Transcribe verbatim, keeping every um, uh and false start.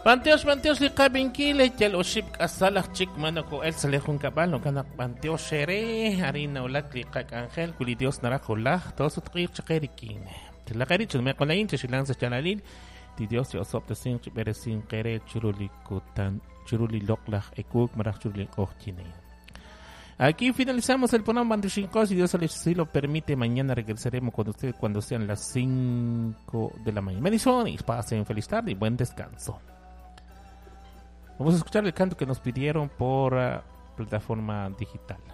Panteos, panteos, li kabinkile, yal oship kasalak chik mano ko el salejun kabal, no kanak panteos shere, harina ulak li kak angel, kuli Dios narakulah, todos utqir chakerikin. Tilakari chul me kolain, chishilang sa chalalil, di Dios yo sop de sin beresin kere churuli kutan, churuli loklach ekuk marak churuli kohchine. Aquí finalizamos el programa veinticinco, si Dios así lo permite, mañana regresaremos con ustedes cuando sean las cinco de la mañana. Bendiciones, pasen feliz tarde y buen descanso. Vamos a escuchar el canto que nos pidieron por uh, plataforma digital.